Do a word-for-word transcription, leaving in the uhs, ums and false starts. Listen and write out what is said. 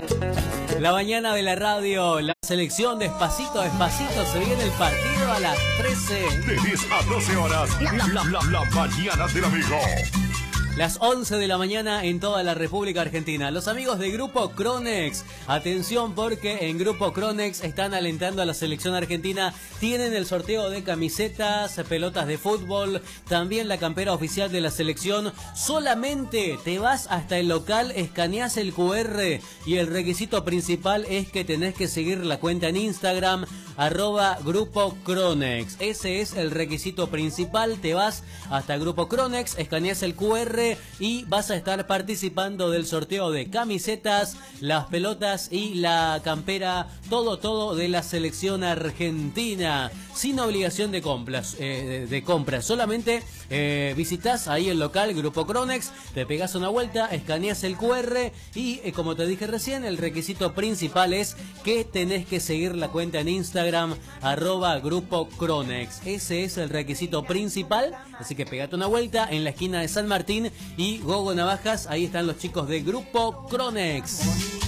La mañana de la radio, la selección despacito, despacito, se viene el partido a las trece. De diez a doce horas, la, la, la, la mañana del amigo. Las once de la mañana en toda la República Argentina. Los amigos de Grupo Cronex, atención porque en Grupo Cronex están alentando a la selección argentina. Tienen el sorteo de camisetas, pelotas de fútbol, también la campera oficial de la selección. Solamente te vas hasta el local, escaneás el cu erre y el requisito principal es que tenés que seguir la cuenta en Instagram, arroba Grupo Cronex. Ese es el requisito principal. Te vas hasta Grupo Cronex, escaneás el cu erre y vas a estar participando del sorteo de camisetas, las pelotas y la campera, todo, todo de la selección argentina, sin obligación de compras, eh, de, de compras. Solamente eh, visitas ahí el local Grupo Cronex, te pegas una vuelta, escaneas el cu erre y eh, como te dije recién, el requisito principal es que tenés que seguir la cuenta en Instagram, arroba Grupo Cronex. Ese es el requisito principal, así que pegate una vuelta en la esquina de San Martín y Gogo Navajas, ahí están los chicos de Grupo Cronex.